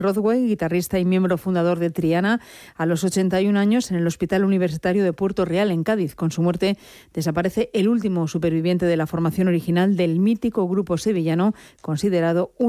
Rothway, guitarrista y miembro fundador de Triana, a los 81 años en el Hospital Universitario de Puerto Real, en Cádiz. Con su muerte desaparece el último superviviente de la formación original del mítico grupo sevillano, considerado un